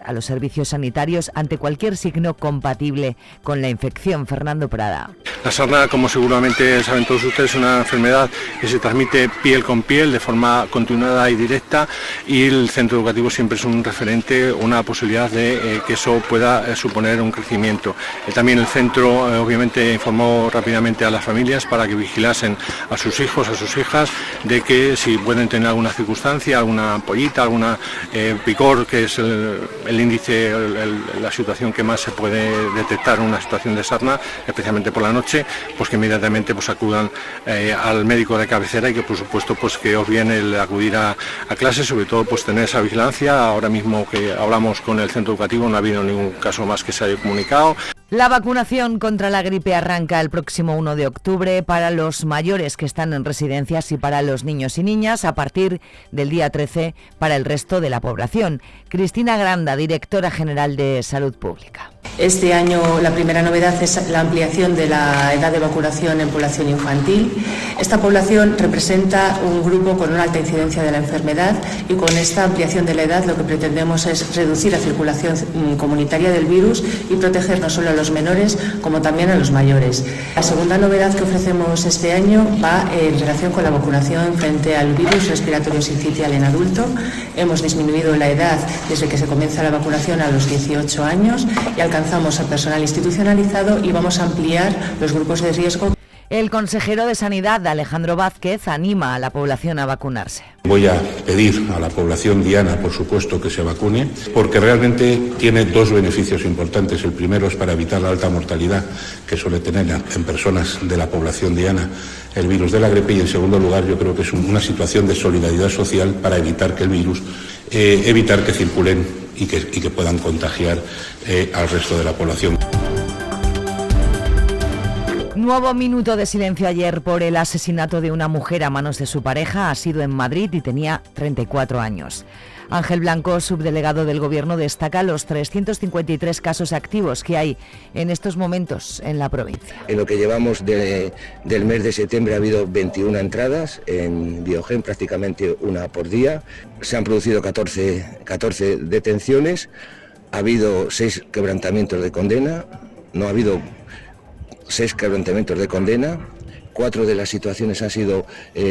a los servicios sanitarios ante cualquier signo compatible con la infección. Fernando Prada. La sarna, como seguramente saben todos ustedes, es una enfermedad que se transmite piel con piel de forma continuada y directa, y el centro educativo siempre es un referente, una posibilidad de que eso pueda suponer un crecimiento. También el centro obviamente informó rápidamente a las familias para que vigilasen a sus hijos, a sus hijas, de que si pueden tener alguna circunstancia, alguna ampollita, alguna picor, que es el índice, la situación que más se puede detectar en una situación de sarna, especialmente por la noche, pues que inmediatamente pues acudan al médico de cabecera, y que por supuesto pues que os viene el acudir a clases, sobre todo pues tener esa vigilancia. Ahora mismo que hablamos con el centro educativo no ha habido ningún caso más que se haya comunicado. La vacunación contra la gripe arranca el próximo 1 de octubre para los mayores que están en residencias y para los niños y niñas, a partir del día 13 para el resto de la población. Cristina Granda, directora general de Salud Pública. Este año la primera novedad es la ampliación de la edad de vacunación en población infantil. Esta población representa un grupo con una alta incidencia de la enfermedad, y con esta ampliación de la edad lo que pretendemos es reducir la circulación comunitaria del virus y proteger no solo a los menores como también a los mayores. La segunda novedad que ofrecemos este año va en relación con la vacunación frente al virus respiratorio sincitial en adulto. Hemos disminuido la edad desde que se comienza la vacunación a los 18 años y alcanzamos al personal institucionalizado, y vamos a ampliar los grupos de riesgo. El consejero de Sanidad, Alejandro Vázquez, anima a la población a vacunarse. Voy a pedir a la población diana, por supuesto, que se vacune, porque realmente tiene dos beneficios importantes. El primero es para evitar la alta mortalidad que suele tener en personas de la población diana el virus de la gripe, y en segundo lugar yo creo que es una situación de solidaridad social para evitar que el virus, evitar que circulen y que puedan contagiar al resto de la población. Nuevo minuto de silencio ayer por el asesinato de una mujer a manos de su pareja. Ha sido en Madrid y tenía 34 años. Ángel Blanco, subdelegado del Gobierno, destaca los 353 casos activos que hay en estos momentos en la provincia. En lo que llevamos del mes de septiembre ha habido 21 entradas en Biogen, prácticamente una por día. Se han producido 14 detenciones, ha habido 6 quebrantamientos de condena, no ha habido 6 quebrantamientos de condena. 4 de las situaciones han sido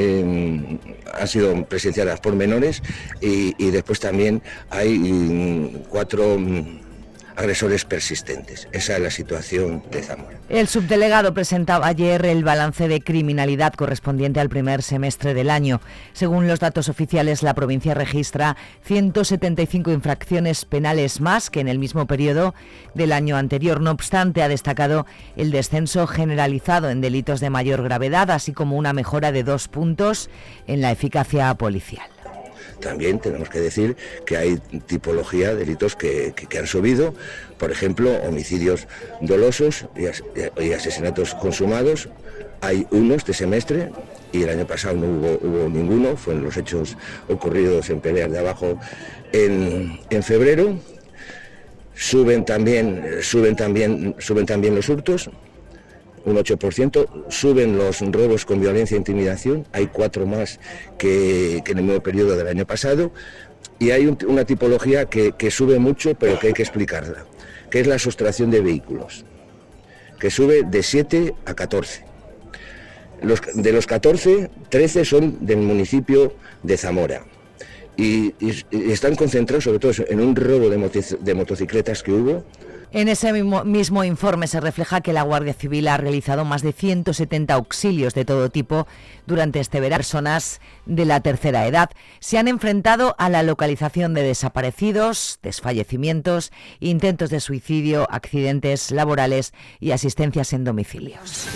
presenciadas por menores, y después también hay 4 agresores persistentes. Esa es la situación de Zamora. El subdelegado presentaba ayer el balance de criminalidad correspondiente al primer semestre del año. Según los datos oficiales, la provincia registra 175 infracciones penales más que en el mismo periodo del año anterior. No obstante, ha destacado el descenso generalizado en delitos de mayor gravedad, así como una mejora de 2 puntos en la eficacia policial. También tenemos que decir que hay tipología de delitos que han subido, por ejemplo, homicidios dolosos y asesinatos consumados. Hay uno este semestre, y el año pasado no hubo ninguno, fueron los hechos ocurridos en Peleas de Abajo en febrero. Suben también los hurtos, un 8%, suben los robos con violencia e intimidación, hay 4 más que en el mismo periodo del año pasado, y hay una tipología que sube mucho, pero que hay que explicarla, que es la sustracción de vehículos, que sube de 7 a 14. De los 14, 13 son del municipio de Zamora, y están concentrados sobre todo en un robo de motocicletas que hubo. En ese mismo informe se refleja que la Guardia Civil ha realizado más de 170 auxilios de todo tipo durante este verano. Personas de la tercera edad se han enfrentado a la localización de desaparecidos, desfallecimientos, intentos de suicidio, accidentes laborales y asistencias en domicilios.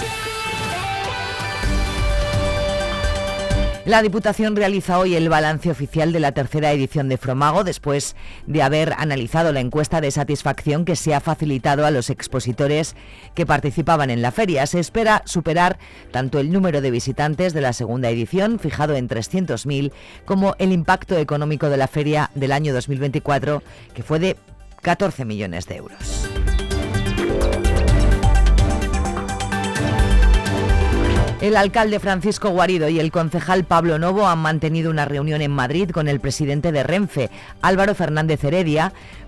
La Diputación realiza hoy el balance oficial de la tercera edición de Fromago, después de haber analizado la encuesta de satisfacción que se ha facilitado a los expositores que participaban en la feria. Se espera superar tanto el número de visitantes de la segunda edición, fijado en 300.000, como el impacto económico de la feria del año 2024, que fue de 14 millones de euros. El alcalde Francisco Guarido y el concejal Pablo Novo han mantenido una reunión en Madrid con el presidente de Renfe, Álvaro Fernández Heredia,